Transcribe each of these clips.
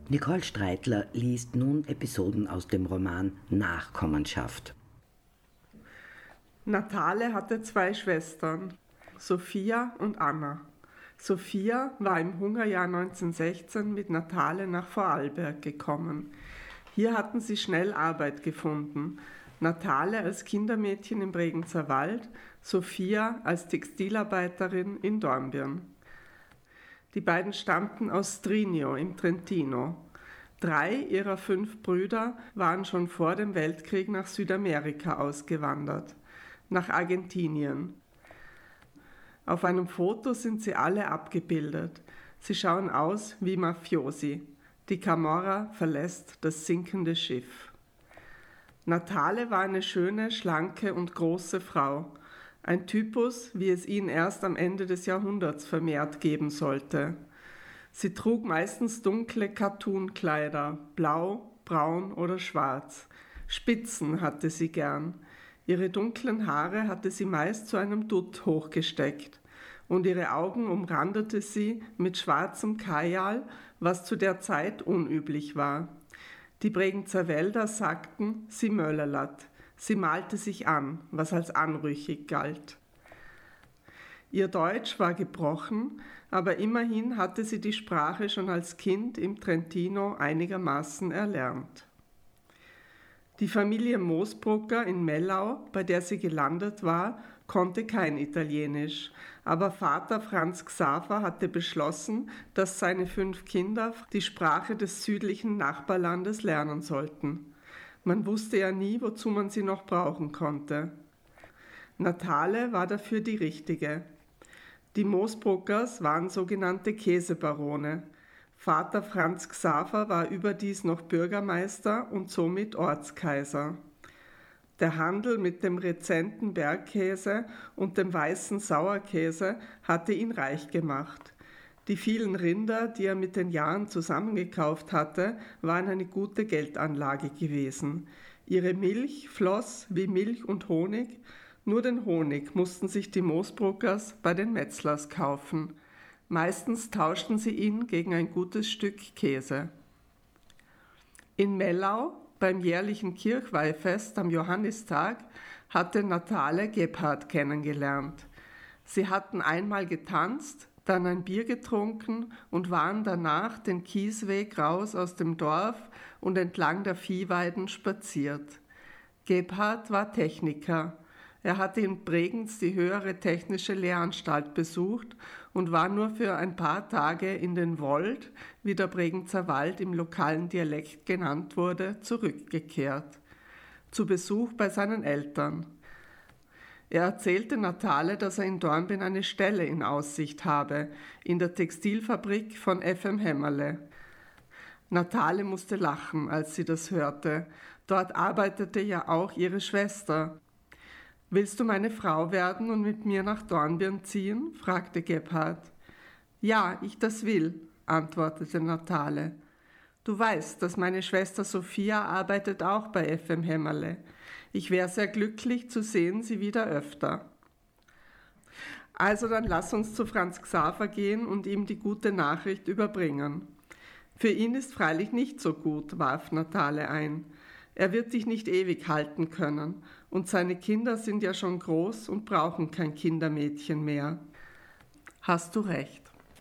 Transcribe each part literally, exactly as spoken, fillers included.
Nicole Streitler liest nun Episoden aus dem Roman Nachkommenschaft. Natale hatte zwei Schwestern, Sophia und Anna. Sophia war im Hungerjahr neunzehnhundertsechzehn mit Natale nach Vorarlberg gekommen. Hier hatten sie schnell Arbeit gefunden. Natale als Kindermädchen im Bregenzer Wald, Sophia als Textilarbeiterin in Dornbirn. Die beiden stammten aus Strinio im Trentino. Drei ihrer fünf Brüder waren schon vor dem Weltkrieg nach Südamerika ausgewandert, nach Argentinien. Auf einem Foto sind sie alle abgebildet. Sie schauen aus wie Mafiosi. Die Camorra verlässt das sinkende Schiff. Natale war eine schöne, schlanke und große Frau. Ein Typus, wie es ihn erst am Ende des Jahrhunderts vermehrt geben sollte. Sie trug meistens dunkle Kattunkleider, blau, braun oder schwarz. Spitzen hatte sie gern. Ihre dunklen Haare hatte sie meist zu einem Dutt hochgesteckt und ihre Augen umrandete sie mit schwarzem Kajal, was zu der Zeit unüblich war. Die Bregenzer Wälder sagten, sie möllerlat. Sie malte sich an, was als anrüchig galt. Ihr Deutsch war gebrochen, aber immerhin hatte sie die Sprache schon als Kind im Trentino einigermaßen erlernt. Die Familie Moosbrucker in Mellau, bei der sie gelandet war, konnte kein Italienisch, aber Vater Franz Xaver hatte beschlossen, dass seine fünf Kinder die Sprache des südlichen Nachbarlandes lernen sollten. Man wusste ja nie, wozu man sie noch brauchen konnte. Natale war dafür die Richtige. Die Moosbruckers waren sogenannte Käsebarone. Vater Franz Xaver war überdies noch Bürgermeister und somit Ortskaiser. Der Handel mit dem rezenten Bergkäse und dem weißen Sauerkäse hatte ihn reich gemacht. Die vielen Rinder, die er mit den Jahren zusammengekauft hatte, waren eine gute Geldanlage gewesen. Ihre Milch floss wie Milch und Honig, nur den Honig mussten sich die Moosbruckers bei den Metzlers kaufen. Meistens tauschten sie ihn gegen ein gutes Stück Käse. In Mellau, beim jährlichen Kirchweihfest am Johannistag, hatte Natale Gebhard kennengelernt. Sie hatten einmal getanzt, dann ein Bier getrunken und waren danach den Kiesweg raus aus dem Dorf und entlang der Viehweiden spaziert. Gebhard war Techniker. Er hatte in Bregenz die höhere technische Lehranstalt besucht und war nur für ein paar Tage in den Wold, wie der Bregenzer Wald im lokalen Dialekt genannt wurde, zurückgekehrt. Zu Besuch bei seinen Eltern. Er erzählte Natale, dass er in Dornbirn eine Stelle in Aussicht habe, in der Textilfabrik von F M Hämmerle. Natale musste lachen, als sie das hörte. Dort arbeitete ja auch ihre Schwester. »Willst du meine Frau werden und mit mir nach Dornbirn ziehen?« fragte Gebhard. »Ja, ich das will«, antwortete Natale. »Du weißt, dass meine Schwester Sophia arbeitet auch bei F M Hämmerle. Ich wäre sehr glücklich zu sehen sie wieder öfter.« »Also dann lass uns zu Franz Xaver gehen und ihm die gute Nachricht überbringen.« »Für ihn ist freilich nicht so gut«, warf Natale ein. »Er wird dich nicht ewig halten können, und seine Kinder sind ja schon groß und brauchen kein Kindermädchen mehr.« »Hast du recht.«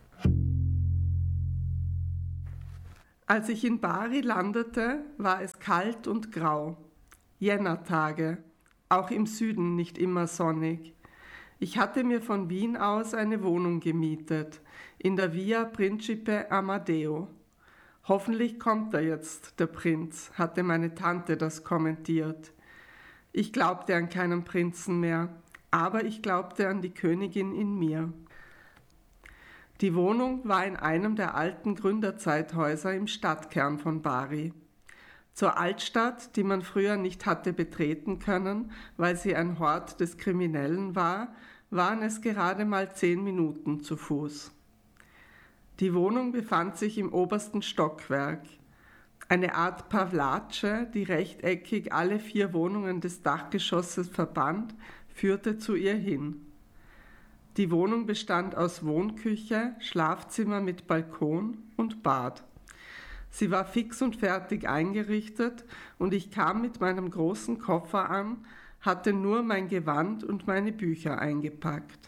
Als ich in Bari landete, war es kalt und grau. Jännertage, auch im Süden nicht immer sonnig. Ich hatte mir von Wien aus eine Wohnung gemietet, in der Via Principe Amadeo. »Hoffentlich kommt er jetzt, der Prinz«, hatte meine Tante das kommentiert. Ich glaubte an keinen Prinzen mehr, aber ich glaubte an die Königin in mir. Die Wohnung war in einem der alten Gründerzeithäuser im Stadtkern von Bari. Zur Altstadt, die man früher nicht hatte betreten können, weil sie ein Hort des Kriminellen war, waren es gerade mal zehn Minuten zu Fuß. Die Wohnung befand sich im obersten Stockwerk. Eine Art Pavlatsche, die rechteckig alle vier Wohnungen des Dachgeschosses verband, führte zu ihr hin. Die Wohnung bestand aus Wohnküche, Schlafzimmer mit Balkon und Bad. Sie war fix und fertig eingerichtet und ich kam mit meinem großen Koffer an, hatte nur mein Gewand und meine Bücher eingepackt.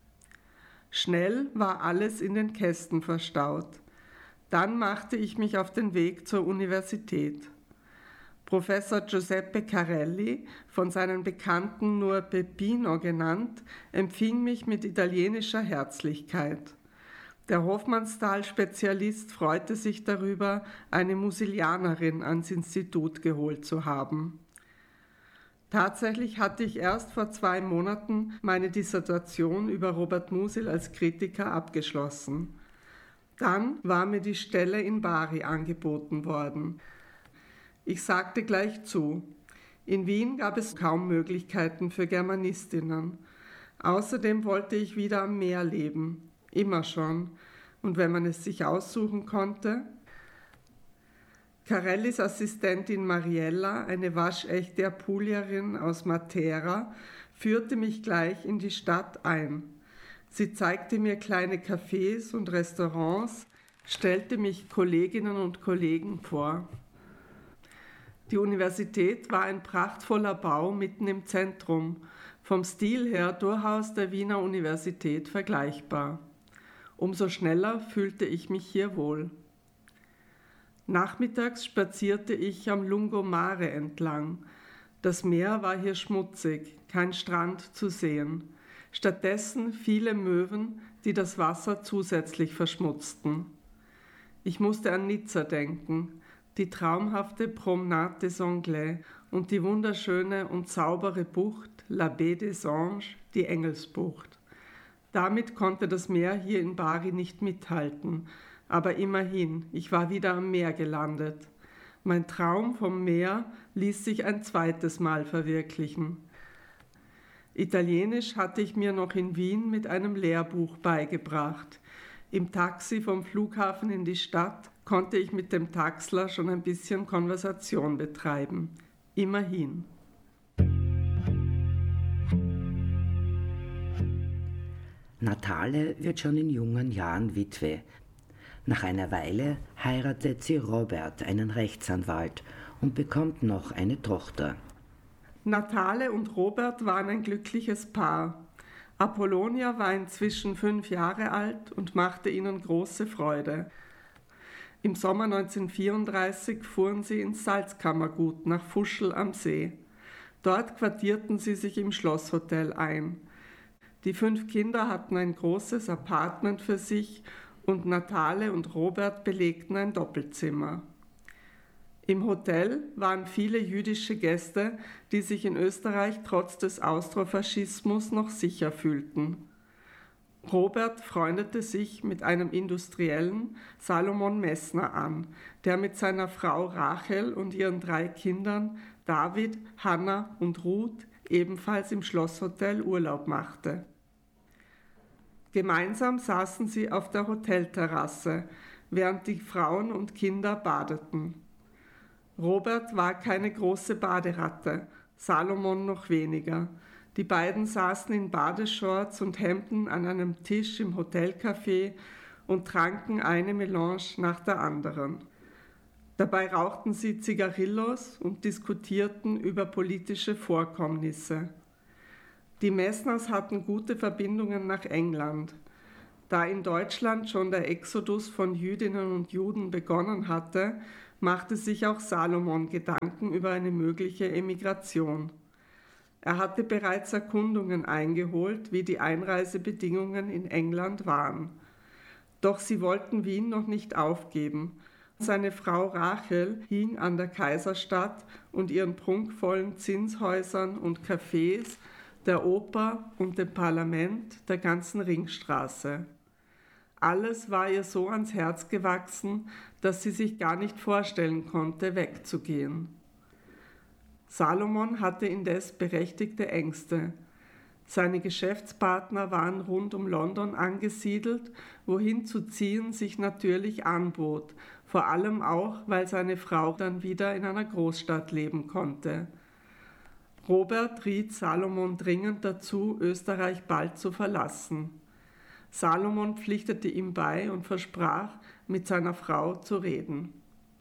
Schnell war alles in den Kästen verstaut. Dann machte ich mich auf den Weg zur Universität. Professor Giuseppe Carelli, von seinen Bekannten nur Peppino genannt, empfing mich mit italienischer Herzlichkeit. Der Hofmannsthal-Spezialist freute sich darüber, eine Musilianerin ans Institut geholt zu haben. Tatsächlich hatte ich erst vor zwei Monaten meine Dissertation über Robert Musil als Kritiker abgeschlossen. Dann war mir die Stelle in Bari angeboten worden. Ich sagte gleich zu. In Wien gab es kaum Möglichkeiten für Germanistinnen. Außerdem wollte ich wieder am Meer leben, immer schon. Und wenn man es sich aussuchen konnte? Carellis Assistentin Mariella, eine waschechte Apulierin aus Matera, führte mich gleich in die Stadt ein. Sie zeigte mir kleine Cafés und Restaurants, stellte mich Kolleginnen und Kollegen vor. Die Universität war ein prachtvoller Bau mitten im Zentrum, vom Stil her durchaus der Wiener Universität vergleichbar. Umso schneller fühlte ich mich hier wohl. Nachmittags spazierte ich am Lungomare entlang. Das Meer war hier schmutzig, kein Strand zu sehen. Stattdessen viele Möwen, die das Wasser zusätzlich verschmutzten. Ich musste an Nizza denken, die traumhafte Promenade des Anglais und die wunderschöne und saubere Bucht La Baie des Anges, die Engelsbucht. Damit konnte das Meer hier in Bari nicht mithalten, aber immerhin, ich war wieder am Meer gelandet. Mein Traum vom Meer ließ sich ein zweites Mal verwirklichen. Italienisch hatte ich mir noch in Wien mit einem Lehrbuch beigebracht. Im Taxi vom Flughafen in die Stadt konnte ich mit dem Taxler schon ein bisschen Konversation betreiben. Immerhin. Natale wird schon in jungen Jahren Witwe. Nach einer Weile heiratet sie Robert, einen Rechtsanwalt, und bekommt noch eine Tochter. Natale und Robert waren ein glückliches Paar. Apollonia war inzwischen fünf Jahre alt und machte ihnen große Freude. Im Sommer neunzehnhundertvierunddreißig fuhren sie ins Salzkammergut nach Fuschl am See. Dort quartierten sie sich im Schlosshotel ein. Die fünf Kinder hatten ein großes Apartment für sich und Natale und Robert belegten ein Doppelzimmer. Im Hotel waren viele jüdische Gäste, die sich in Österreich trotz des Austrofaschismus noch sicher fühlten. Robert freundete sich mit einem Industriellen, Salomon Messner, an, der mit seiner Frau Rachel und ihren drei Kindern, David, Hanna und Ruth, ebenfalls im Schlosshotel Urlaub machte. Gemeinsam saßen sie auf der Hotelterrasse, während die Frauen und Kinder badeten. Robert war keine große Baderatte, Salomon noch weniger. Die beiden saßen in Badeshorts und Hemden an einem Tisch im Hotelcafé und tranken eine Melange nach der anderen. Dabei rauchten sie Zigarillos und diskutierten über politische Vorkommnisse. Die Messners hatten gute Verbindungen nach England. Da in Deutschland schon der Exodus von Jüdinnen und Juden begonnen hatte, machte sich auch Salomon Gedanken über eine mögliche Emigration. Er hatte bereits Erkundungen eingeholt, wie die Einreisebedingungen in England waren. Doch sie wollten Wien noch nicht aufgeben. Seine Frau Rachel hing an der Kaiserstadt und ihren prunkvollen Zinshäusern und Cafés, der Oper und dem Parlament, der ganzen Ringstraße. Alles war ihr so ans Herz gewachsen, dass sie sich gar nicht vorstellen konnte, wegzugehen. Salomon hatte indes berechtigte Ängste. Seine Geschäftspartner waren rund um London angesiedelt, wohin zu ziehen sich natürlich anbot, vor allem auch, weil seine Frau dann wieder in einer Großstadt leben konnte. Robert riet Salomon dringend dazu, Österreich bald zu verlassen. Salomon pflichtete ihm bei und versprach, mit seiner Frau zu reden.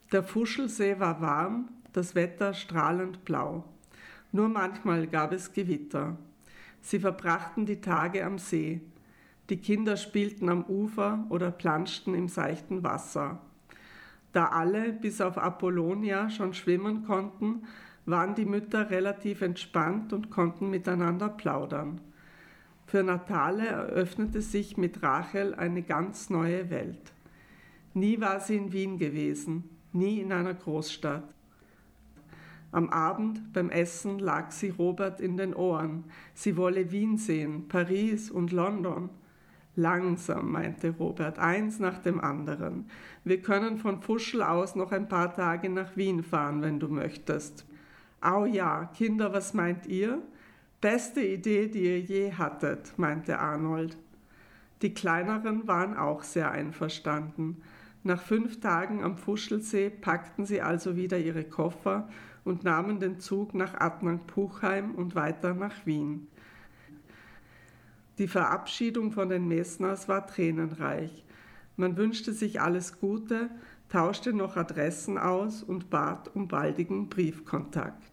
Der Fuschelsee war warm, das Wetter strahlend blau. Nur manchmal gab es Gewitter. Sie verbrachten die Tage am See. Die Kinder spielten am Ufer oder planschten im seichten Wasser. Da alle, bis auf Apollonia, schon schwimmen konnten, waren die Mütter relativ entspannt und konnten miteinander plaudern. Für Natale eröffnete sich mit Rachel eine ganz neue Welt. Nie war sie in Wien gewesen, nie in einer Großstadt. Am Abend beim Essen lag sie Robert in den Ohren. Sie wolle Wien sehen, Paris und London. Langsam, meinte Robert, eins nach dem anderen. Wir können von Fuschel aus noch ein paar Tage nach Wien fahren, wenn du möchtest. Au ja, Kinder, was meint ihr? Beste Idee, die ihr je hattet, meinte Arnold. Die Kleineren waren auch sehr einverstanden. Nach fünf Tagen am Fuschelsee packten sie also wieder ihre Koffer und nahmen den Zug nach Adnang-Puchheim und weiter nach Wien. Die Verabschiedung von den Messners war tränenreich. Man wünschte sich alles Gute, tauschte noch Adressen aus und bat um baldigen Briefkontakt.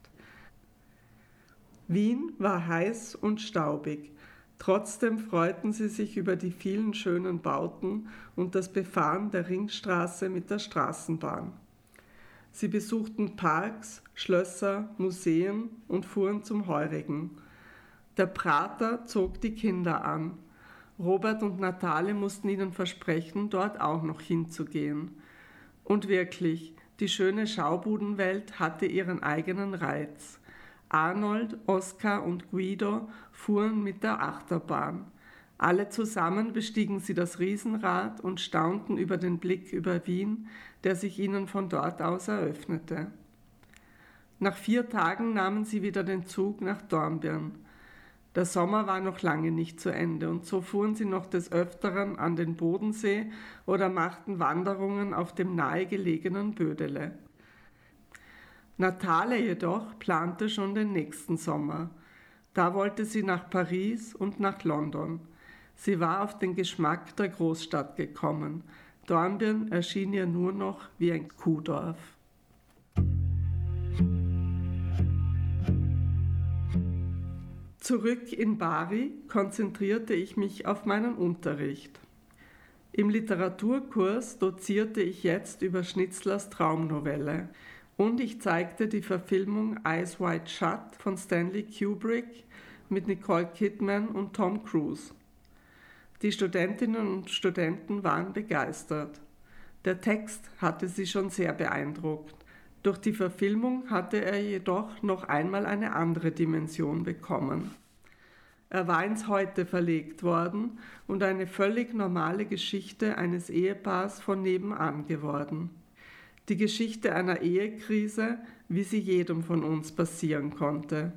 Wien war heiß und staubig. Trotzdem freuten sie sich über die vielen schönen Bauten und das Befahren der Ringstraße mit der Straßenbahn. Sie besuchten Parks, Schlösser, Museen und fuhren zum Heurigen. Der Prater zog die Kinder an. Robert und Natale mussten ihnen versprechen, dort auch noch hinzugehen. Und wirklich, die schöne Schaubudenwelt hatte ihren eigenen Reiz. Arnold, Oskar und Guido fuhren mit der Achterbahn. Alle zusammen bestiegen sie das Riesenrad und staunten über den Blick über Wien, der sich ihnen von dort aus eröffnete. Nach vier Tagen nahmen sie wieder den Zug nach Dornbirn. Der Sommer war noch lange nicht zu Ende und so fuhren sie noch des Öfteren an den Bodensee oder machten Wanderungen auf dem nahegelegenen Bödele. Natale jedoch plante schon den nächsten Sommer. Da wollte sie nach Paris und nach London. Sie war auf den Geschmack der Großstadt gekommen. Dornbirn erschien ihr nur noch wie ein Kuhdorf. Zurück in Bari konzentrierte ich mich auf meinen Unterricht. Im Literaturkurs dozierte ich jetzt über Schnitzlers Traumnovelle und ich zeigte die Verfilmung Eyes Wide Shut von Stanley Kubrick mit Nicole Kidman und Tom Cruise. Die Studentinnen und Studenten waren begeistert. Der Text hatte sie schon sehr beeindruckt. Durch die Verfilmung hatte er jedoch noch einmal eine andere Dimension bekommen. Er war ins Heute verlegt worden und eine völlig normale Geschichte eines Ehepaars von nebenan geworden. Die Geschichte einer Ehekrise, wie sie jedem von uns passieren konnte.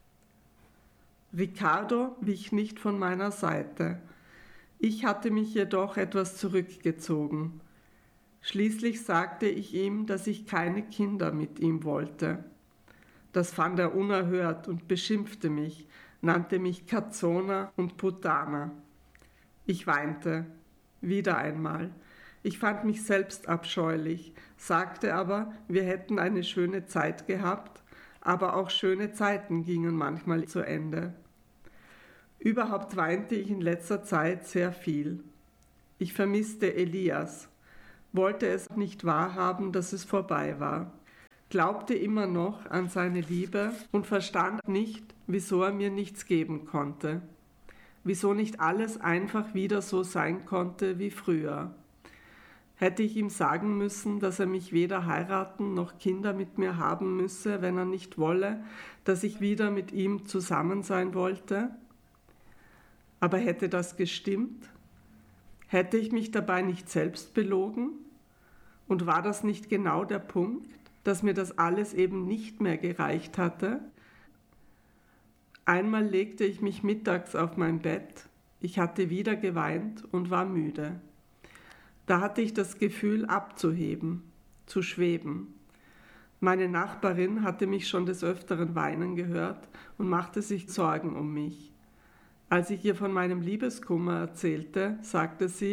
Ricardo wich nicht von meiner Seite. Ich hatte mich jedoch etwas zurückgezogen. Schließlich sagte ich ihm, dass ich keine Kinder mit ihm wollte. Das fand er unerhört und beschimpfte mich, nannte mich Cazzona und Puttana. Ich weinte, wieder einmal. Ich fand mich selbst abscheulich, sagte aber, wir hätten eine schöne Zeit gehabt, aber auch schöne Zeiten gingen manchmal zu Ende. Überhaupt weinte ich in letzter Zeit sehr viel. Ich vermisste Elias, wollte es nicht wahrhaben, dass es vorbei war, glaubte immer noch an seine Liebe und verstand nicht, wieso er mir nichts geben konnte, wieso nicht alles einfach wieder so sein konnte wie früher. Hätte ich ihm sagen müssen, dass er mich weder heiraten noch Kinder mit mir haben müsse, wenn er nicht wolle, dass ich wieder mit ihm zusammen sein wollte? Aber hätte das gestimmt? Hätte ich mich dabei nicht selbst belogen? Und war das nicht genau der Punkt, dass mir das alles eben nicht mehr gereicht hatte? Einmal legte ich mich mittags auf mein Bett, ich hatte wieder geweint und war müde. Da hatte ich das Gefühl, abzuheben, zu schweben. Meine Nachbarin hatte mich schon des Öfteren weinen gehört und machte sich Sorgen um mich. Als ich ihr von meinem Liebeskummer erzählte, sagte sie,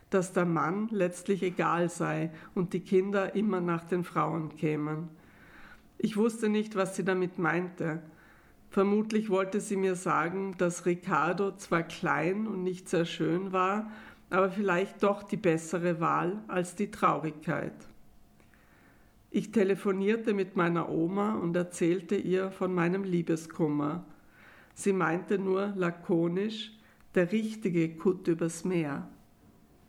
dass der Mann letztlich egal sei und die Kinder immer nach den Frauen kämen. Ich wusste nicht, was sie damit meinte. Vermutlich wollte sie mir sagen, dass Ricardo zwar klein und nicht sehr schön war, aber vielleicht doch die bessere Wahl als die Traurigkeit. Ich telefonierte mit meiner Oma und erzählte ihr von meinem Liebeskummer. Sie meinte nur lakonisch, der richtige Kutt übers Meer.